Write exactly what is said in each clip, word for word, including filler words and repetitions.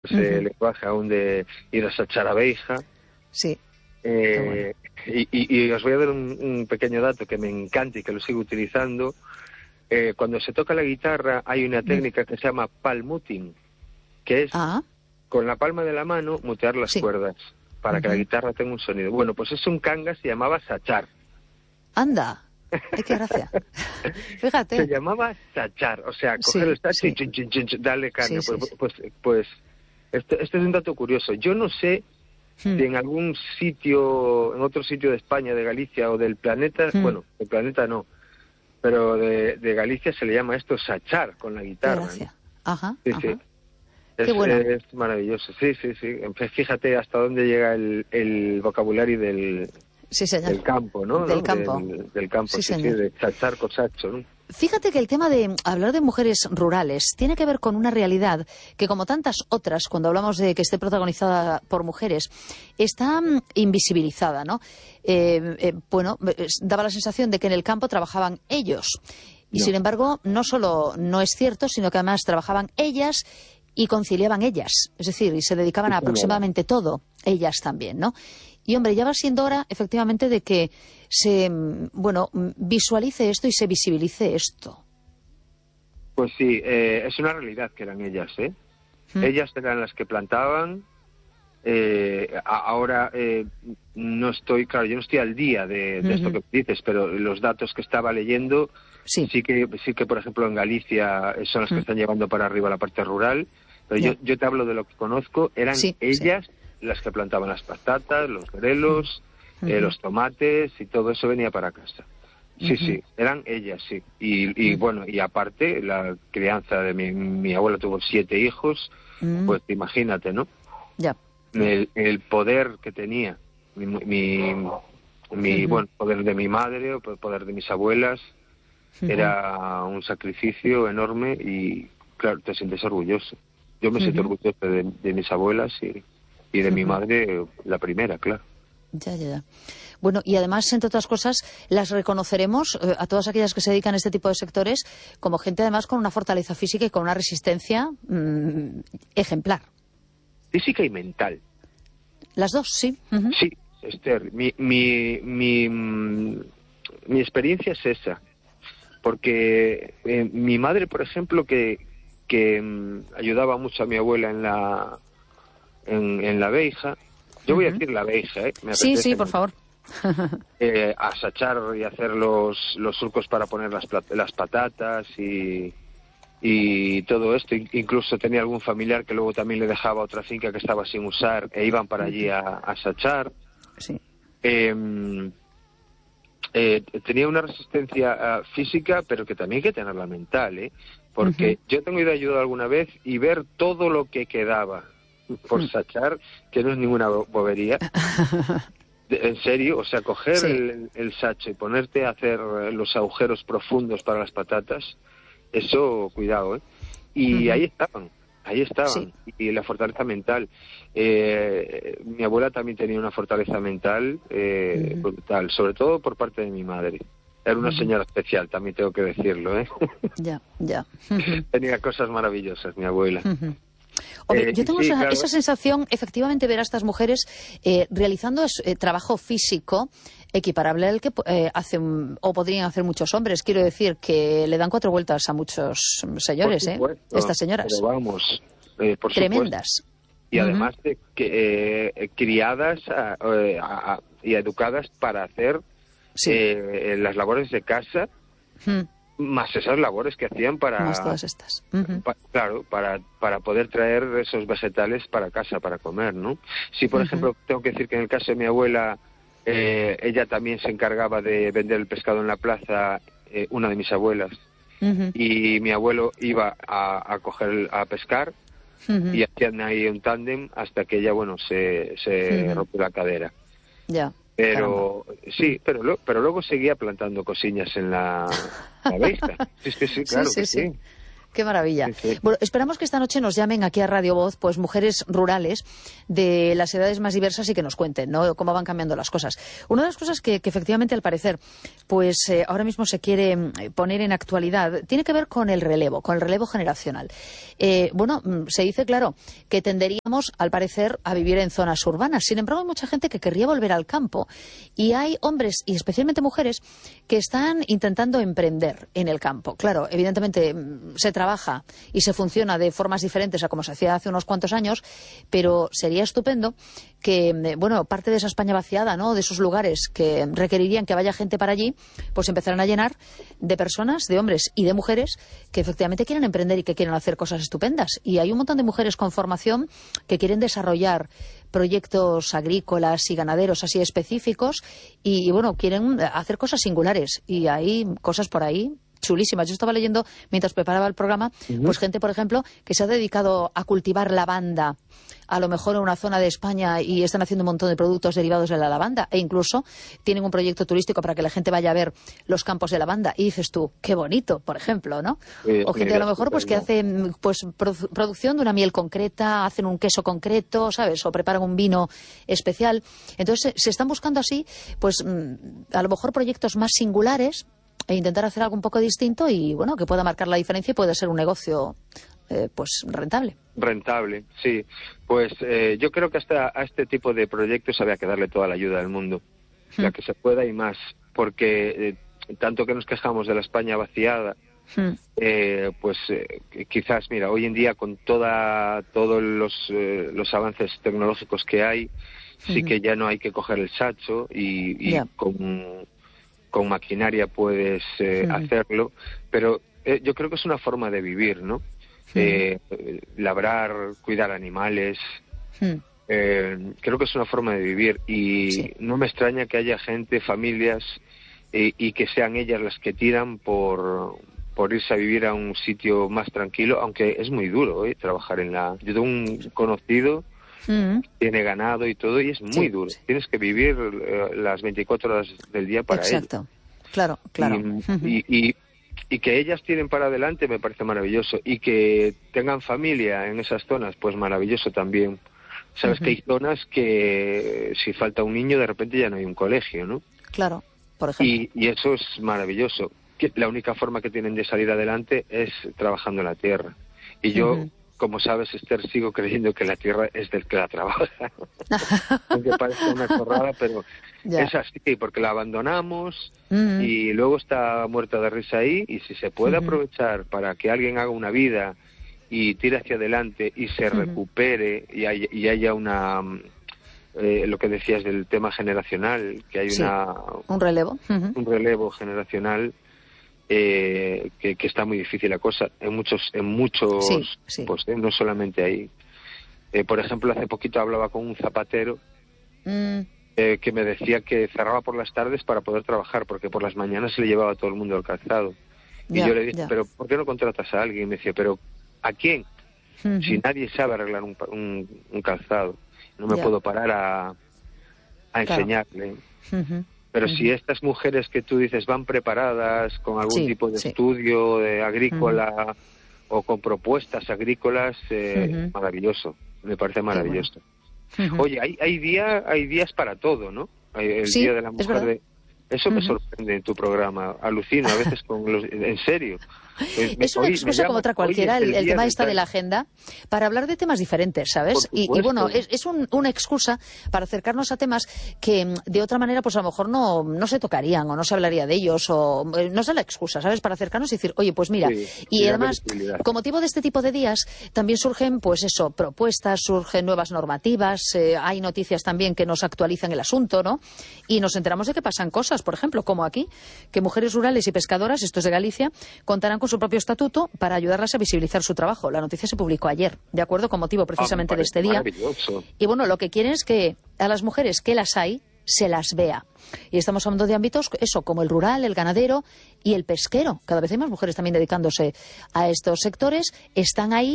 ese uh-huh. lenguaje aún de ir a sachar abeja. Sí. Eh, bueno. y, y, y os voy a dar un, un pequeño dato que me encanta y que lo sigo utilizando. Eh, cuando se toca la guitarra hay una técnica que se llama palmuting, que es ah. con la palma de la mano mutear las sí. cuerdas para uh-huh. que la guitarra tenga un sonido. Bueno, pues es un canga, se llamaba sachar. Anda. ¡Ay, qué gracia! Fíjate. Se llamaba sachar, o sea, coger sí, el sacho sí. y chin, chin, chin, chin, darle carne. Sí, pues, sí, pues, pues, pues esto, esto es un dato curioso. Yo no sé hmm. si en algún sitio, en otro sitio de España, de Galicia o del planeta, hmm. bueno, del planeta no, pero de, de Galicia se le llama esto sachar con la guitarra. Qué ¿no? Ajá, sí, ajá. sí. Qué Es, bueno. es maravilloso, sí, sí, sí. Fíjate hasta dónde llega el, el vocabulario del... Sí, señor. Del campo, ¿no? Del ¿no? campo. Del, del campo, sí, sí, señor. sí, de chachar cosacho, ¿no? Fíjate que el tema de hablar de mujeres rurales tiene que ver con una realidad que, como tantas otras, cuando hablamos de que esté protagonizada por mujeres, está invisibilizada, ¿no? Eh, eh, bueno, daba la sensación de que en el campo trabajaban ellos. Y, no. sin embargo, no solo no es cierto, sino que además trabajaban ellas y conciliaban ellas. Es decir, y se dedicaban a aproximadamente todo, ellas también, ¿no? Y, hombre, ya va siendo hora, efectivamente, de que se, bueno, visualice esto y se visibilice esto. Pues sí, eh, es una realidad que eran ellas, ¿eh? ¿Mm? Ellas eran las que plantaban. Eh, ahora eh, no estoy, claro, yo no estoy al día de, de uh-huh. esto que dices, pero los datos que estaba leyendo, sí, sí que, sí que por ejemplo, en Galicia son las uh-huh. que están llevando para arriba la parte rural. Pero yeah. yo, yo te hablo de lo que conozco, eran sí, ellas... Sí. las que plantaban las patatas, los grelos, uh-huh. eh, los tomates y todo eso venía para casa. Sí, uh-huh. sí, eran ellas, sí. Y, y uh-huh. bueno, y aparte, la crianza de mi, mi abuela tuvo siete hijos, uh-huh. pues imagínate, ¿no? Ya. El, el poder que tenía, mi, mi, mi uh-huh. bueno, poder de mi madre, o el poder de mis abuelas, uh-huh. era un sacrificio enorme y, claro, te sientes orgulloso. Yo me uh-huh. siento orgulloso de, de mis abuelas y... Y de uh-huh. mi madre, la primera, claro. Ya, ya, ya. Bueno, y además, entre otras cosas, las reconoceremos eh, a todas aquellas que se dedican a este tipo de sectores como gente, además, con una fortaleza física y con una resistencia mmm, ejemplar. Física y mental. Las dos, sí. Uh-huh. Sí, Esther, mi, mi, mi, mi experiencia es esa. Porque eh, mi madre, por ejemplo, que, que um, ayudaba mucho a mi abuela en la... En, en la Beija, yo voy uh-huh. a decir la Beija, ¿eh? Me sí, sí, por favor. eh, a sachar y hacer los, los surcos para poner las, las patatas y, y todo esto. Incluso tenía algún familiar que luego también le dejaba otra finca que estaba sin usar e iban para allí a, a sachar. Sí. Eh, eh, tenía una resistencia uh, física, pero que también hay que tenerla mental, ¿eh? Porque uh-huh. yo tengo ido a ayudar alguna vez y ver todo lo que quedaba por sachar, que no es ninguna bobería. En serio, o sea, coger sí. el, el sacho y ponerte a hacer los agujeros profundos para las patatas, eso, cuidado, ¿eh? Y uh-huh. ahí estaban, ahí estaban. Sí. Y la fortaleza mental. Eh, mi abuela también tenía una fortaleza mental eh, uh-huh. brutal, sobre todo por parte de mi madre. Era una uh-huh. señora especial, también tengo que decirlo, ¿eh? Ya, ya. Uh-huh. Tenía cosas maravillosas, mi abuela. Uh-huh. Hombre, eh, yo tengo sí, esa, claro. esa sensación, efectivamente, ver a estas mujeres eh, realizando es, eh, trabajo físico equiparable al que eh, hacen o podrían hacer muchos hombres. Quiero decir que le dan cuatro vueltas a muchos señores, ¿eh? Estas señoras. Pero vamos, eh, por tremendas. Supuesto. Y uh-huh. además de que, eh, criadas a, a, a, y educadas para hacer sí. eh, las labores de casa. Uh-huh. Más esas labores que hacían para... Más todas estas. Uh-huh. Pa, claro, para, para poder traer esos vegetales para casa, para comer, ¿no? Sí, por uh-huh. ejemplo, tengo que decir que en el caso de mi abuela, eh, ella también se encargaba de vender el pescado en la plaza, eh, una de mis abuelas. Uh-huh. Y mi abuelo iba a, a coger, a pescar, uh-huh. y hacían ahí un tándem hasta que ella, bueno, se, se uh-huh. rompió la cadera. Ya. Yeah. Pero Caramba. sí, pero, lo, pero luego seguía plantando cosillas en la, la Beija. Sí, sí, sí, claro sí, sí, que sí. sí. Qué maravilla. Sí, sí. Bueno, esperamos que esta noche nos llamen aquí a Radio Voz, pues mujeres rurales de las edades más diversas y que nos cuenten, ¿no?, cómo van cambiando las cosas. Una de las cosas que, que efectivamente, al parecer, pues eh, ahora mismo se quiere poner en actualidad, tiene que ver con el relevo, con el relevo generacional. Eh, bueno, se dice, claro, que tenderíamos, al parecer, a vivir en zonas urbanas. Sin embargo, hay mucha gente que querría volver al campo y hay hombres, y especialmente mujeres, que están intentando emprender en el campo. Claro, evidentemente se trabaja y se funciona de formas diferentes a como se hacía hace unos cuantos años, pero sería estupendo que, bueno, parte de esa España vaciada, ¿no?, de esos lugares que requerirían que vaya gente para allí, pues empezaran a llenar de personas, de hombres y de mujeres que efectivamente quieren emprender y que quieren hacer cosas estupendas. Y hay un montón de mujeres con formación que quieren desarrollar proyectos agrícolas y ganaderos así específicos y, y bueno, quieren hacer cosas singulares. Y hay cosas por ahí chulísimas. Yo estaba leyendo, mientras preparaba el programa, uh-huh. pues gente, por ejemplo, que se ha dedicado a cultivar lavanda, a lo mejor en una zona de España, y están haciendo un montón de productos derivados de la lavanda, e incluso tienen un proyecto turístico para que la gente vaya a ver los campos de lavanda. Y dices tú, qué bonito, por ejemplo, ¿no? Sí, o gente a lo mejor pues que hace pues produ- producción de una miel concreta, hacen un queso concreto, ¿sabes? O preparan un vino especial. Entonces se están buscando así, pues a lo mejor proyectos más singulares, e intentar hacer algo un poco distinto y, bueno, que pueda marcar la diferencia y pueda ser un negocio, eh, pues, rentable. Rentable, sí. Pues eh, yo creo que hasta a este tipo de proyectos había que darle toda la ayuda del mundo, hmm. la que se pueda y más, porque eh, tanto que nos quejamos de la España vaciada, hmm. eh, pues eh, quizás, mira, hoy en día con toda todos los, eh, los avances tecnológicos que hay, hmm. sí que ya no hay que coger el sacho y, y yeah. con... con maquinaria puedes eh, uh-huh. hacerlo, pero eh, yo creo que es una forma de vivir, ¿no? Uh-huh. Eh, labrar, cuidar animales, uh-huh. eh, creo que es una forma de vivir y sí. no me extraña que haya gente, familias, eh, y que sean ellas las que tiran por, por irse a vivir a un sitio más tranquilo, aunque es muy duro, ¿eh? Trabajar en la... Yo tengo un conocido... Mm. tiene ganado y todo y es muy sí, duro. Sí. Tienes que vivir uh, las veinticuatro horas del día para ello. Exacto. Claro, claro. Y, uh-huh. y, y, y que ellas tiren para adelante me parece maravilloso. Y que tengan familia en esas zonas, pues maravilloso también. Sabes uh-huh. que hay zonas que si falta un niño de repente ya no hay un colegio, ¿no? Claro, por ejemplo. Y, y eso es maravilloso. Que la única forma que tienen de salir adelante es trabajando en la tierra. Y yo... Uh-huh. Como sabes, Esther, sigo creyendo que la tierra es del que la trabaja. Aunque parezca una chorrada, pero yeah. es así, porque la abandonamos uh-huh. y luego está muerta de risa ahí, y si se puede uh-huh. aprovechar para que alguien haga una vida y tire hacia adelante y se uh-huh. recupere y haya, y haya una... Eh, lo que decías del tema generacional, que hay sí. una... Un relevo. Uh-huh. Un relevo generacional... Eh, que, que está muy difícil la cosa en muchos en muchos sí, sí. pues eh, no solamente ahí. Eh, por ejemplo, hace poquito hablaba con un zapatero mm. eh, que me decía que cerraba por las tardes para poder trabajar, porque por las mañanas se le llevaba a todo el mundo el calzado. Ya, y yo le dije, ya. pero ¿por qué no contratas a alguien? Y me decía, pero ¿a quién? Uh-huh. Si nadie sabe arreglar un, un, un calzado, no me ya. puedo parar a, a claro. enseñarle. Uh-huh. Pero uh-huh. si estas mujeres que tú dices van preparadas con algún sí, tipo de sí. estudio de agrícola uh-huh. o con propuestas agrícolas, eh, uh-huh. maravilloso, me parece maravilloso. Bueno. Uh-huh. Oye, hay, hay, día, hay días para todo, ¿no? El sí, Día de la Mujer. De... Eso uh-huh. me sorprende en tu programa, alucino a veces con los... En serio. Pues me, es una excusa como otra cualquiera, el, el tema está de la agenda, para hablar de temas diferentes, ¿sabes? Y, y bueno, es, es un, una excusa para acercarnos a temas que de otra manera pues a lo mejor no, no se tocarían o no se hablaría de ellos, o no sé la excusa, ¿sabes? Para acercarnos y decir, oye, pues mira, sí, y además, con motivo de este tipo de días, también surgen, pues eso, propuestas, surgen nuevas normativas, eh, hay noticias también que nos actualizan el asunto, ¿no? Y nos enteramos de que pasan cosas, por ejemplo, como aquí, que mujeres rurales y pescadoras, esto es de Galicia, contarán con su propio estatuto para ayudarlas a visibilizar su trabajo. La noticia se publicó ayer, de acuerdo, con motivo precisamente ah, de este día. Y bueno, lo que quieren es que a las mujeres que las hay, se las vea. Y estamos hablando de ámbitos, eso, como el rural, el ganadero y el pesquero. Cada vez hay más mujeres también dedicándose a estos sectores. Están ahí,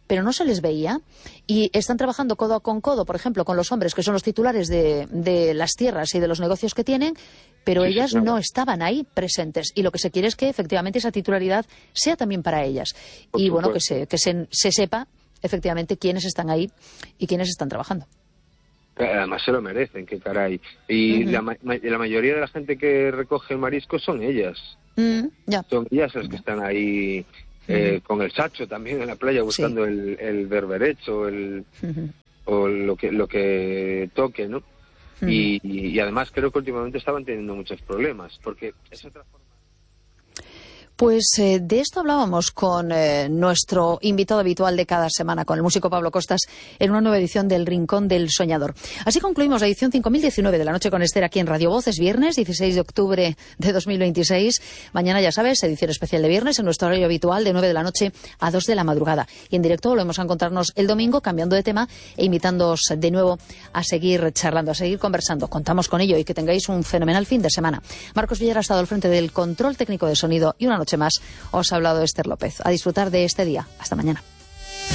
pero no se les veía, y están trabajando codo con codo, por ejemplo, con los hombres que son los titulares de, de las tierras y de los negocios que tienen, pero Sí, ellas sí, claro. no estaban ahí presentes, y lo que se quiere es que efectivamente esa titularidad sea también para ellas, Por y bueno, que supuesto. se, que se, se sepa efectivamente quiénes están ahí y quiénes están trabajando. Además se lo merecen, qué caray. Y Ujú. la, ma- la mayoría de la gente que recoge el marisco son ellas. Mm, ya. Son ellas las que están ahí eh, Ujú. con el sacho también en la playa buscando el, el berberecho el, Ujú. o lo que lo que toque, ¿no? Ujú. Y, y además creo que últimamente estaban teniendo muchos problemas, porque es otra forma. Pues eh, de esto hablábamos con eh, nuestro invitado habitual de cada semana, con el músico Pablo Costas, en una nueva edición del Rincón del Soñador. Así concluimos la edición cinco mil diecinueve de La Noche con Esther aquí en Radio Voz. Es viernes, dieciséis de octubre de dos mil veintiséis. Mañana, ya sabes, edición especial de viernes en nuestro horario habitual de nueve de la noche a dos de la madrugada. Y en directo volvemos a encontrarnos el domingo, cambiando de tema e invitándoos de nuevo a seguir charlando, a seguir conversando. Contamos con ello y que tengáis un fenomenal fin de semana. Marcos Villar ha estado al frente del control técnico de sonido, y una noche más os ha hablado Esther López. A disfrutar de este día. Hasta mañana.